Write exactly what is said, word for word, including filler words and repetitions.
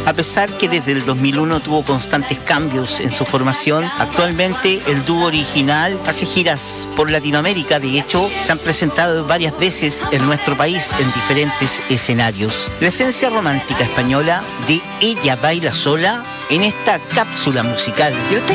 A pesar que desde el dos mil uno tuvo constantes cambios en su formación, actualmente el dúo original hace giras por Latinoamérica. De hecho, se han presentado varias veces en nuestro país en diferentes escenarios. La esencia romántica española de Ella baila sola en esta cápsula musical. Yo te